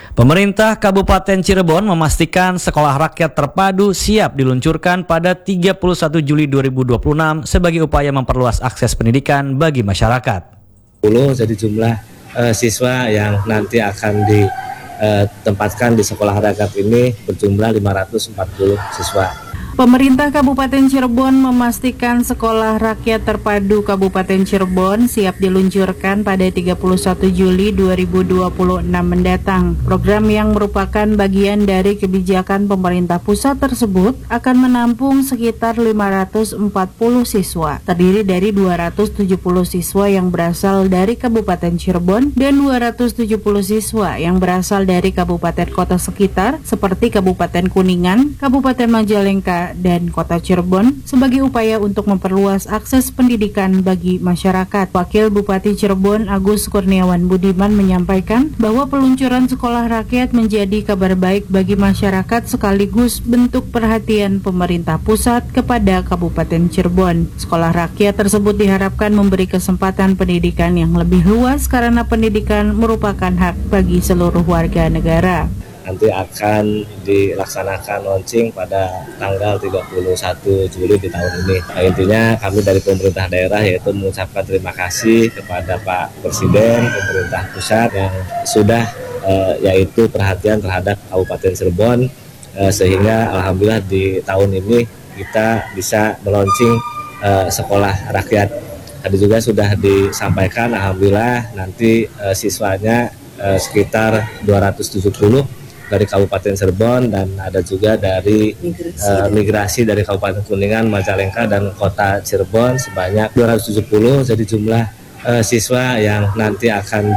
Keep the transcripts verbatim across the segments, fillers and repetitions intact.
Pemerintah Kabupaten Cirebon memastikan sekolah rakyat terpadu siap diluncurkan pada tiga puluh satu Juli dua ribu dua puluh enam sebagai upaya memperluas akses pendidikan bagi masyarakat. Jadi jumlah uh, siswa yang nanti akan ditempatkan di sekolah rakyat ini berjumlah lima ratus empat puluh siswa. Pemerintah Kabupaten Cirebon memastikan sekolah rakyat terpadu Kabupaten Cirebon siap diluncurkan pada tiga puluh satu Juli dua ribu dua puluh enam mendatang. Program yang merupakan bagian dari kebijakan pemerintah pusat tersebut akan menampung sekitar lima ratus empat puluh siswa, terdiri dari dua ratus tujuh puluh siswa yang berasal dari Kabupaten Cirebon dan dua ratus tujuh puluh siswa yang berasal dari kabupaten kota sekitar seperti Kabupaten Kuningan, Kabupaten Majalengka, dan Kota Cirebon sebagai upaya untuk memperluas akses pendidikan bagi masyarakat. Wakil Bupati Cirebon Agus Kurniawan Budiman menyampaikan bahwa peluncuran sekolah rakyat menjadi kabar baik bagi masyarakat sekaligus bentuk perhatian pemerintah pusat kepada Kabupaten Cirebon. Sekolah rakyat tersebut diharapkan memberi kesempatan pendidikan yang lebih luas karena pendidikan merupakan hak bagi seluruh warga negara. Nanti akan dilaksanakan launching pada tanggal tiga puluh satu Juli di tahun ini. Nah, intinya kami dari pemerintah daerah yaitu mengucapkan terima kasih kepada Pak Presiden, pemerintah pusat yang sudah eh, yaitu perhatian terhadap Kabupaten Cirebon eh, sehingga alhamdulillah di tahun ini kita bisa melaunching eh, sekolah rakyat. Tadi juga sudah disampaikan alhamdulillah nanti eh, siswanya eh, sekitar dua ratus tujuh puluh dari Kabupaten Cirebon dan ada juga dari migrasi, uh, migrasi dari Kabupaten Kuningan, Majalengka dan Kota Cirebon sebanyak dua ratus tujuh puluh. Jadi jumlah uh, siswa yang nanti akan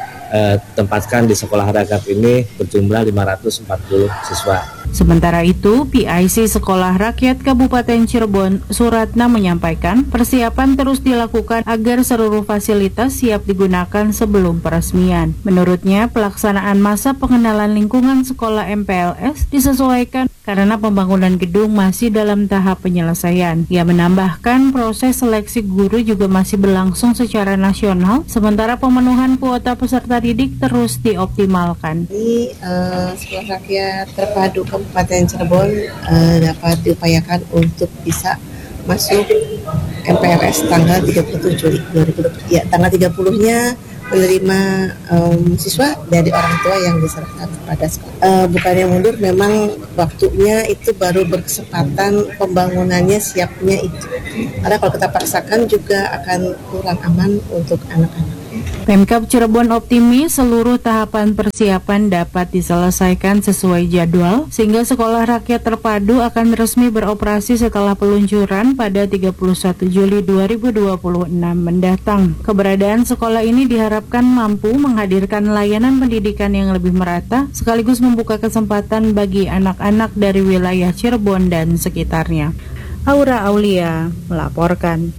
ditempatkan di sekolah rakyat ini berjumlah lima ratus empat puluh siswa. Sementara itu, P I C Sekolah Rakyat Kabupaten Cirebon, Suratna menyampaikan persiapan terus dilakukan agar seluruh fasilitas siap digunakan sebelum peresmian. Menurutnya, pelaksanaan masa pengenalan lingkungan sekolah M P L S disesuaikan karena pembangunan gedung masih dalam tahap penyelesaian. Ia menambahkan proses seleksi guru juga masih berlangsung secara nasional, sementara pemenuhan kuota peserta didik terus dioptimalkan. Ini uh, sekolah rakyat terpadu Kabupaten Cirebon uh, dapat diupayakan untuk bisa masuk M P L S tanggal tiga puluh satu Juli dua ribu dua puluh. Ya, tanggal tiga puluh-nya menerima um, siswa dari orang tua yang diserahkan kepada sekolah. Uh, bukannya mundur, memang waktunya itu baru berkesempatan pembangunannya siapnya itu. Karena kalau kita paksakan juga akan kurang aman untuk anak-anak. Pemkab Cirebon optimis seluruh tahapan persiapan dapat diselesaikan sesuai jadwal sehingga sekolah rakyat terpadu akan resmi beroperasi setelah peluncuran pada tiga puluh satu Juli dua ribu dua puluh enam mendatang. Keberadaan sekolah ini diharapkan mampu menghadirkan layanan pendidikan yang lebih merata sekaligus membuka kesempatan bagi anak-anak dari wilayah Cirebon dan sekitarnya. Aura Aulia melaporkan.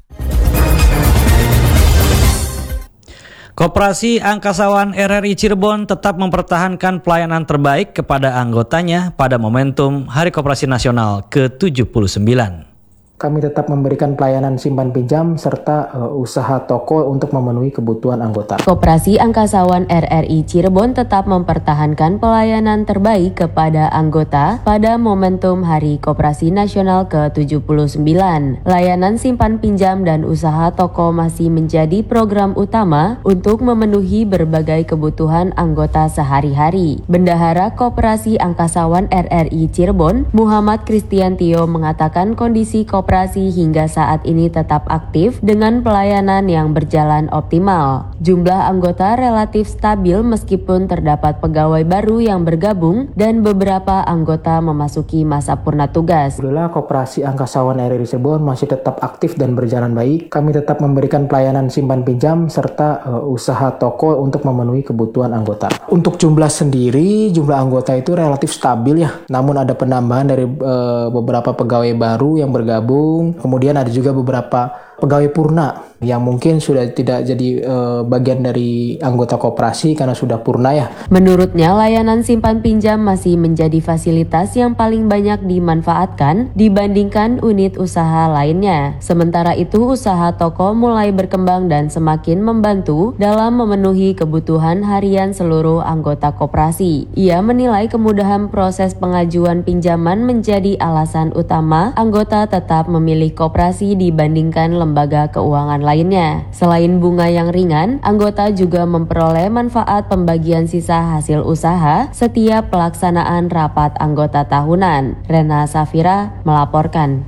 Koperasi Angkasawan R R I Cirebon tetap mempertahankan pelayanan terbaik kepada anggotanya pada momentum Hari Koperasi Nasional ke tujuh puluh sembilan. Kami tetap memberikan pelayanan simpan pinjam serta uh, usaha toko untuk memenuhi kebutuhan anggota. Koperasi Angkasawan R R I Cirebon tetap mempertahankan pelayanan terbaik kepada anggota pada momentum Hari Koperasi Nasional ke tujuh puluh sembilan. Layanan simpan pinjam dan usaha toko masih menjadi program utama untuk memenuhi berbagai kebutuhan anggota sehari-hari. Bendahara Koperasi Angkasawan R R I Cirebon, Muhammad Kristiantio mengatakan kondisi koperasi Koperasi hingga saat ini tetap aktif dengan pelayanan yang berjalan optimal. Jumlah anggota relatif stabil meskipun terdapat pegawai baru yang bergabung dan beberapa anggota memasuki masa purna tugas. Alhamdulillah, Koperasi Angkasawan R R I Cirebon masih tetap aktif dan berjalan baik. Kami tetap memberikan pelayanan simpan pinjam serta uh, usaha toko untuk memenuhi kebutuhan anggota. Untuk jumlah sendiri, jumlah anggota itu relatif stabil ya. Namun ada penambahan dari uh, beberapa pegawai baru yang bergabung. Kemudian ada juga beberapa pegawai purna yang mungkin sudah tidak jadi e, bagian dari anggota koperasi karena sudah purna ya. Menurutnya, layanan simpan pinjam masih menjadi fasilitas yang paling banyak dimanfaatkan dibandingkan unit usaha lainnya. Sementara itu, usaha toko mulai berkembang dan semakin membantu dalam memenuhi kebutuhan harian seluruh anggota koperasi. Ia menilai kemudahan proses pengajuan pinjaman menjadi alasan utama anggota tetap memilih koperasi dibandingkan lembaga keuangan lainnya. Selain bunga yang ringan, anggota juga memperoleh manfaat pembagian sisa hasil usaha setiap pelaksanaan rapat anggota tahunan. Rena Safira melaporkan.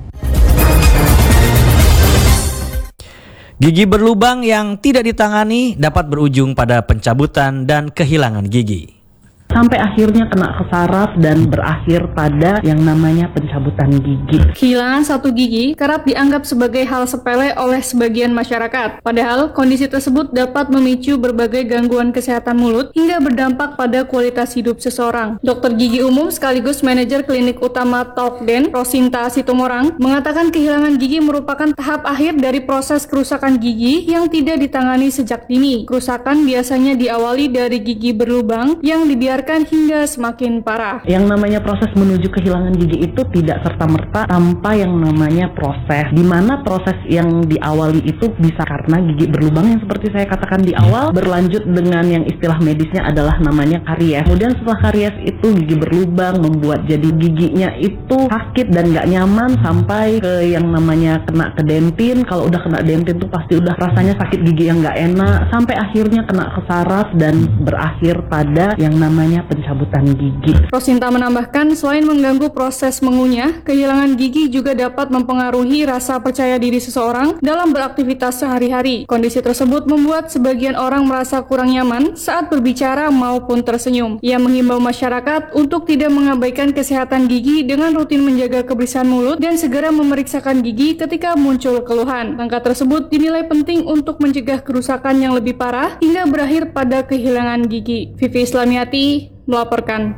Gigi berlubang yang tidak ditangani dapat berujung pada pencabutan dan kehilangan gigi. Sampai akhirnya kena kesaraf dan berakhir pada yang namanya pencabutan gigi. Kehilangan satu gigi kerap dianggap sebagai hal sepele oleh sebagian masyarakat. Padahal kondisi tersebut dapat memicu berbagai gangguan kesehatan mulut hingga berdampak pada kualitas hidup seseorang. Dokter gigi umum sekaligus manajer klinik utama Talkden, Rosinta Situmorang, mengatakan kehilangan gigi merupakan tahap akhir dari proses kerusakan gigi yang tidak ditangani sejak dini. Kerusakan biasanya diawali dari gigi berlubang yang dibiarkan hingga semakin parah. Yang namanya proses menuju kehilangan gigi itu tidak serta-merta tanpa yang namanya proses, di mana proses yang diawali itu bisa karena gigi berlubang yang seperti saya katakan di awal, berlanjut dengan yang istilah medisnya adalah namanya karies. Kemudian setelah karies itu gigi berlubang membuat jadi giginya itu sakit dan gak nyaman sampai ke yang namanya kena ke dentin. Kalau udah kena dentin tuh pasti udah rasanya sakit gigi yang gak enak, sampai akhirnya kena ke saraf dan berakhir pada yang namanya pencabutan gigi. Rosinta menambahkan, selain mengganggu proses mengunyah, kehilangan gigi juga dapat mempengaruhi rasa percaya diri seseorang dalam beraktivitas sehari-hari. Kondisi tersebut membuat sebagian orang merasa kurang nyaman saat berbicara maupun tersenyum. Ia menghimbau masyarakat untuk tidak mengabaikan kesehatan gigi dengan rutin menjaga kebersihan mulut dan segera memeriksakan gigi ketika muncul keluhan. Langkah tersebut dinilai penting untuk mencegah kerusakan yang lebih parah hingga berakhir pada kehilangan gigi. Vivi Islamiati melaporkan.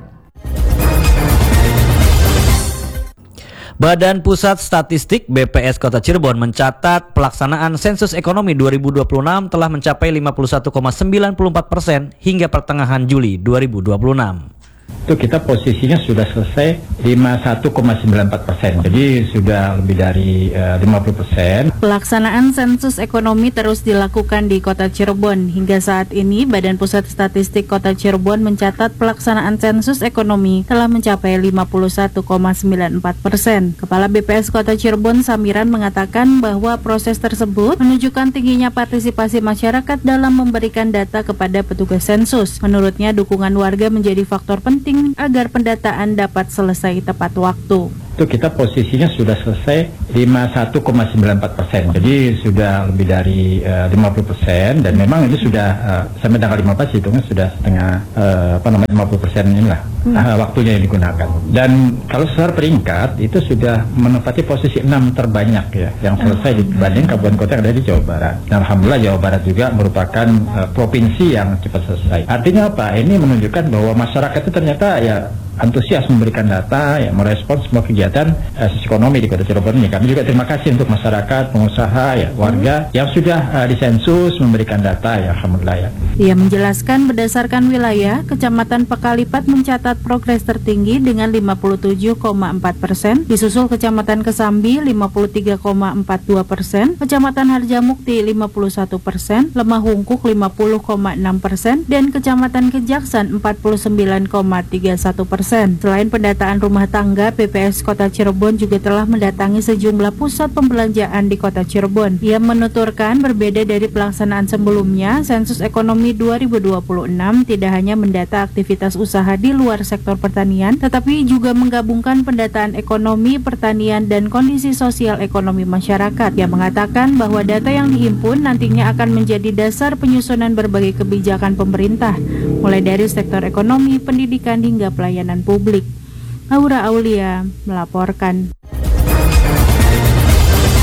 Badan Pusat Statistik B P S Kota Cirebon mencatat pelaksanaan sensus ekonomi dua ribu dua puluh enam telah mencapai lima puluh satu koma sembilan empat persen hingga pertengahan Juli dua ribu dua puluh enam. Itu kita posisinya sudah selesai lima puluh satu koma sembilan empat persen, jadi sudah lebih dari uh, lima puluh persen. Pelaksanaan sensus ekonomi terus dilakukan di Kota Cirebon. Hingga saat ini, Badan Pusat Statistik Kota Cirebon mencatat pelaksanaan sensus ekonomi telah mencapai lima puluh satu koma sembilan empat persen. Kepala B P S Kota Cirebon, Samiran, mengatakan bahwa proses tersebut menunjukkan tingginya partisipasi masyarakat dalam memberikan data kepada petugas sensus. Menurutnya, dukungan warga menjadi faktor penting agar pendataan dapat selesai tepat waktu. Itu kita posisinya sudah selesai lima puluh satu koma sembilan empat persen, jadi sudah lebih dari uh, lima puluh persen, dan memang itu sudah uh, sampai tanggal lima belas itu kan sudah setengah uh, apa namanya lima puluh persen inilah hmm. uh, waktunya yang digunakan. Dan kalau secara peringkat itu sudah menempati posisi enam terbanyak ya yang selesai dibanding kabupaten kota yang ada di Jawa Barat. Dan alhamdulillah Jawa Barat juga merupakan uh, provinsi yang cepat selesai. Artinya apa? Ini menunjukkan bahwa masyarakat itu ternyata ya antusias memberikan data, ya merespons semua kegiatan uh, sisi ekonomi di Kota Cirebon ini. Kami juga terima kasih untuk masyarakat, pengusaha, ya warga yang sudah uh, disensus memberikan data, ya alhamdulillah ya. Ia menjelaskan berdasarkan wilayah, Kecamatan Pekalipat mencatat progres tertinggi dengan lima puluh tujuh koma empat persen, disusul Kecamatan Kesambi lima puluh tiga koma empat dua persen, Kecamatan Harjamukti lima puluh satu persen, Lemah Hungkuk lima puluh koma enam persen, dan Kecamatan Kejaksan empat puluh sembilan koma tiga satu persen. Selain pendataan rumah tangga, B P S Kota Cirebon juga telah mendatangi sejumlah pusat pembelanjaan di Kota Cirebon. Ia menuturkan berbeda dari pelaksanaan sebelumnya, sensus ekonomi dua ribu dua puluh enam tidak hanya mendata aktivitas usaha di luar sektor pertanian, tetapi juga menggabungkan pendataan ekonomi, pertanian, dan kondisi sosial ekonomi masyarakat. Ia mengatakan bahwa data yang dihimpun nantinya akan menjadi dasar penyusunan berbagai kebijakan pemerintah, mulai dari sektor ekonomi, pendidikan, hingga pelayanan publik. Aura Aulia melaporkan.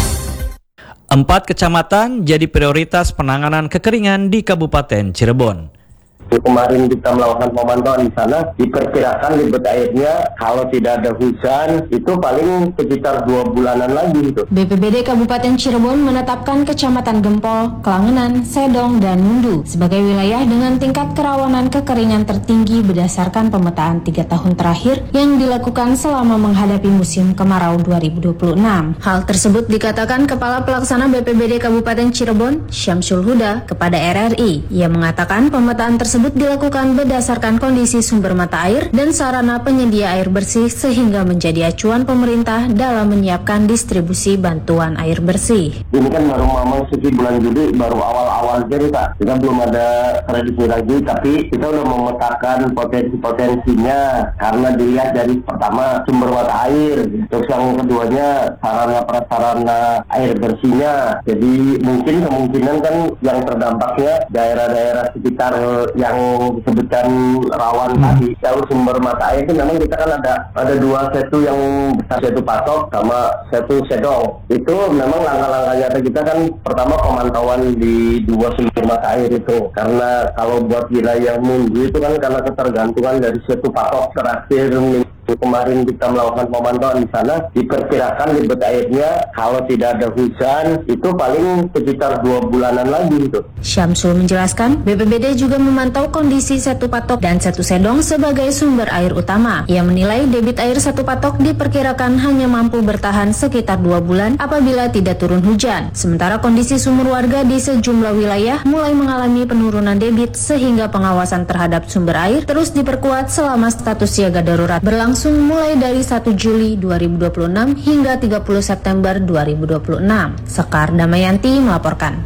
Empat kecamatan jadi prioritas penanganan kekeringan di Kabupaten Cirebon. Kemarin kita melakukan pemantauan di sana, diperkirakan debit airnya kalau tidak ada hujan itu paling sekitar dua bulanan lagi itu. B P B D Kabupaten Cirebon menetapkan Kecamatan Gempol, Kelangenan, Sedong, dan Mundu sebagai wilayah dengan tingkat kerawanan kekeringan tertinggi berdasarkan pemetaan tiga tahun terakhir yang dilakukan selama menghadapi musim kemarau dua ribu dua puluh enam. Hal tersebut dikatakan Kepala Pelaksana B P B D Kabupaten Cirebon, Syamsul Huda, kepada R R I. Ia mengatakan pemetaan tersebut dilakukan berdasarkan kondisi sumber mata air dan sarana penyedia air bersih sehingga menjadi acuan pemerintah dalam menyiapkan distribusi bantuan air bersih. Ini kan baru memang segi bulan Juli, baru awal-awal jadi Pak. Kita belum ada prediksi lagi, tapi kita udah memetakan potensi-potensinya karena dilihat dari pertama sumber mata air, terus yang keduanya sarana prasarana air bersihnya. Jadi mungkin kemungkinan kan yang terdampaknya daerah-daerah sekitar yang disebutkan rawan hmm. tadi. Jauh sumber mata air itu memang kita kan ada ada dua setu yang besar, setu Patok sama setu Sedong. Itu memang langkah-langkahnya kita kan pertama pemantauan di dua sumber mata air itu. Karena kalau buat wilayah Mundu itu kan karena ketergantungan dari setu Patok terakhir kemarin kita melakukan pemantauan di sana, diperkirakan debit airnya kalau tidak ada hujan itu paling sekitar dua bulanan lagi itu. Syamsul menjelaskan, B P B D juga memantau kondisi Setu Patok dan Setu Sedong sebagai sumber air utama. Ia menilai debit air Setu Patok diperkirakan hanya mampu bertahan sekitar dua bulan apabila tidak turun hujan. Sementara kondisi sumur warga di sejumlah wilayah mulai mengalami penurunan debit sehingga pengawasan terhadap sumber air terus diperkuat selama status siaga darurat berlangsung mulai dari satu Juli dua ribu dua puluh enam hingga tiga puluh September dua ribu dua puluh enam. Sekar Damayanti melaporkan.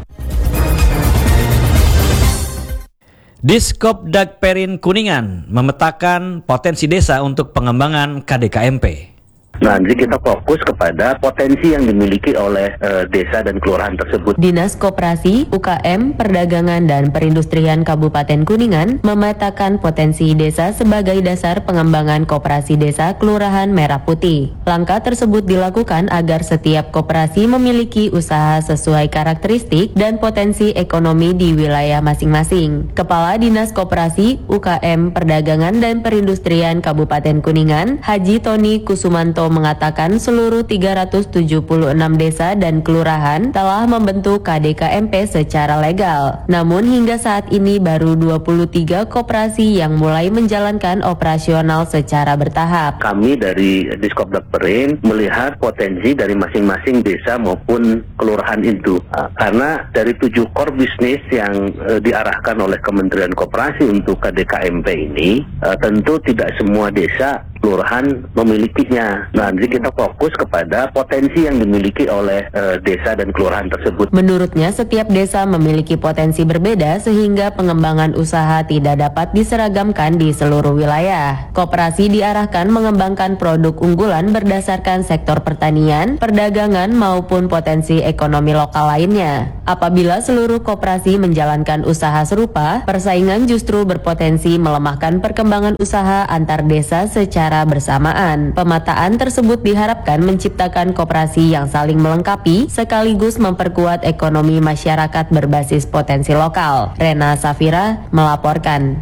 Diskopdag Perin Kuningan memetakan potensi desa untuk pengembangan K D K M P. Nah, jadi kita fokus kepada potensi yang dimiliki oleh e, desa dan kelurahan tersebut. Dinas Koperasi, U K M, Perdagangan dan Perindustrian Kabupaten Kuningan memetakan potensi desa sebagai dasar pengembangan koperasi desa Kelurahan Merah Putih. Langkah tersebut dilakukan agar setiap koperasi memiliki usaha sesuai karakteristik dan potensi ekonomi di wilayah masing-masing. Kepala Dinas Koperasi, U K M, Perdagangan dan Perindustrian Kabupaten Kuningan, Haji Tony Kusumanto mengatakan seluruh tiga ratus tujuh puluh enam desa dan kelurahan telah membentuk K D K M P secara legal. Namun hingga saat ini baru dua puluh tiga koperasi yang mulai menjalankan operasional secara bertahap. Kami dari Diskopdag Perin melihat potensi dari masing-masing desa maupun kelurahan itu. Karena dari tujuh core bisnis yang e, diarahkan oleh Kementerian Koperasi untuk K D K M P ini, e, tentu tidak semua desa kelurahan memilikinya. Nah, jadi kita fokus kepada potensi yang dimiliki oleh e, desa dan kelurahan tersebut. Menurutnya, setiap desa memiliki potensi berbeda sehingga pengembangan usaha tidak dapat diseragamkan di seluruh wilayah. Koperasi diarahkan mengembangkan produk unggulan berdasarkan sektor pertanian, perdagangan maupun potensi ekonomi lokal lainnya. Apabila seluruh koperasi menjalankan usaha serupa, persaingan justru berpotensi melemahkan perkembangan usaha antar desa secara bersamaan. Pemetaan tersebut diharapkan menciptakan koperasi yang saling melengkapi sekaligus memperkuat ekonomi masyarakat berbasis potensi lokal. Rena Safira melaporkan.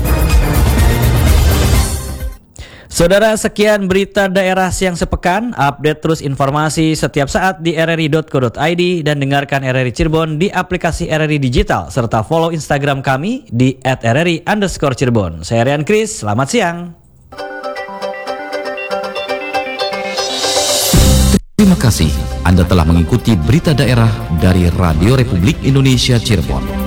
Saudara, sekian berita daerah siang sepekan. Update terus informasi setiap saat di r r i dot co dot i d dan dengarkan R R I Cirebon di aplikasi R R I Digital serta follow Instagram kami di at r r i underscore cirebon. Saya Rian Kris, selamat siang. Terima kasih Anda telah mengikuti berita daerah dari Radio Republik Indonesia Cirebon.